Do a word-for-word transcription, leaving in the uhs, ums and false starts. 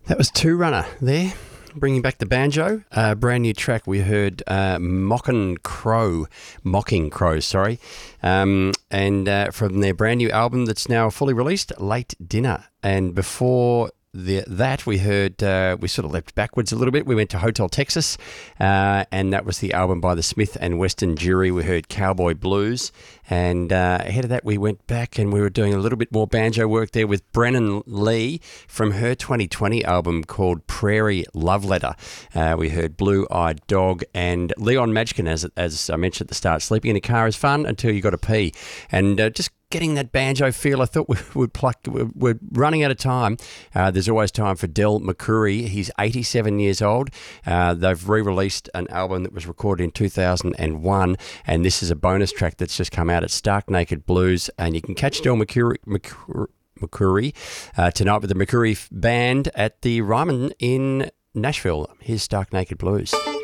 That was Two Runner there, bringing back the banjo. A uh, brand new track we heard, uh, Mockin' Crow, Mocking Crow, sorry, um, and uh, from their brand new album that's now fully released, Late Dinner. And before the, that, we heard, uh, we sort of leapt backwards a little bit. We went to Hotel Texas, uh, and that was the album by the Smith and Weston Jury. We heard Cowboy Blues. And uh, ahead of that, we went back and we were doing a little bit more banjo work there with Brennan Lee from her twenty twenty album called Prairie Love Letter. Uh, we heard Blue Eyed Dog and Leon Madgen, as, as I mentioned at the start. Sleeping in a car is fun until you got to pee. And uh, just getting that banjo feel, I thought we would pluck. We're running out of time. Uh, there's always time for Del McCoury. He's eighty-seven years old. Uh, they've re-released an album that was recorded in two thousand one, and this is a bonus track that's just come out. It's Stark Naked Blues, and you can catch Del McCoury, McCoury, McCoury uh, tonight with the McCoury Band at the Ryman in Nashville. Here's Stark Naked Blues.